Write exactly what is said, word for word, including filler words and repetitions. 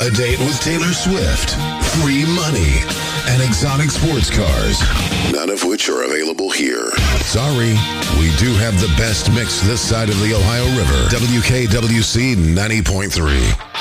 a date with Taylor Swift, free money, and exotic sports cars, none of which are available here. Sorry, we do have the best mix this side of the Ohio River. W K W C ninety point three.